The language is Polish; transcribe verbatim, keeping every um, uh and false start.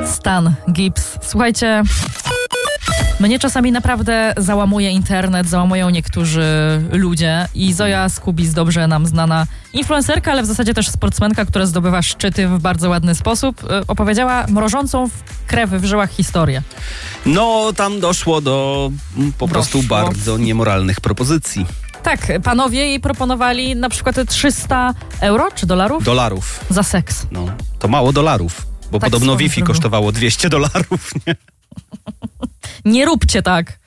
Stan, Gibbs. Słuchajcie, mnie czasami naprawdę załamuje internet, załamują niektórzy ludzie i Zoja Skubis, dobrze nam znana influencerka, ale w zasadzie też sportsmenka, która zdobywa szczyty w bardzo ładny sposób, opowiedziała mrożącą w krew w żyłach historię. No, tam doszło do po prostu Doszło. bardzo niemoralnych propozycji. Tak, panowie jej proponowali na przykład trzysta euro czy dolarów? Dolarów. Za seks. No, to mało dolarów, bo Tak podobno swoją Wi-Fi drogą. kosztowało dwieście dolarów, nie? Nie róbcie tak.